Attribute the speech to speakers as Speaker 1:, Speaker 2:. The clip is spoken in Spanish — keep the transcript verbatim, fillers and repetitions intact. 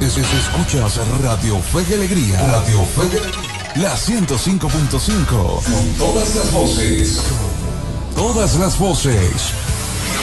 Speaker 1: es- es- escuchas Radio Fe y Alegría. Radio Fe y Alegría. La ciento cinco punto cinco. Con todas las voces. Todas las voces.